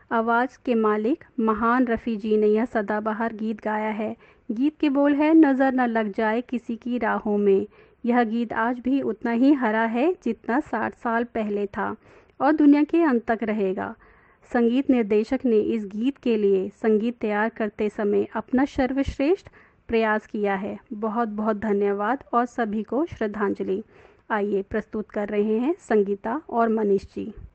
आवाज़ के मालिक महान रफ़ी जी ने यह सदाबहार गीत गाया है। गीत के बोल है, नज़र न लग जाए किसी की राहों में। यह गीत आज भी उतना ही हरा है जितना 60 साल पहले था और दुनिया के अंत तक रहेगा। संगीत निर्देशक ने इस गीत के लिए संगीत तैयार करते समय अपना सर्वश्रेष्ठ प्रयास किया है। बहुत बहुत धन्यवाद और सभी को श्रद्धांजलि। आइए प्रस्तुत कर रहे हैं संगीता और मनीष जी।